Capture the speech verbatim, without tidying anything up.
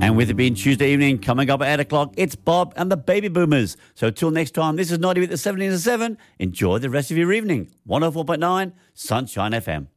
And with it being Tuesday evening, coming up at eight o'clock, it's Bob and the Baby Boomers. So till next time, this is Naughty with the seventeen to seven. Enjoy the rest of your evening. one oh four point nine Sunshine F M.